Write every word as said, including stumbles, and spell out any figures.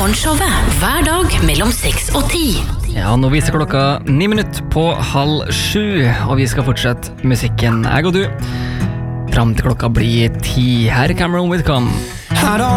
Morgenshowet hver dag mellom seks og ti. Ja, nå viser klokka ni minutter på halv sju, og vi skal fortsette musikken, jeg og du, fram til klokka blir ti. Her er Cameron Whitcomb.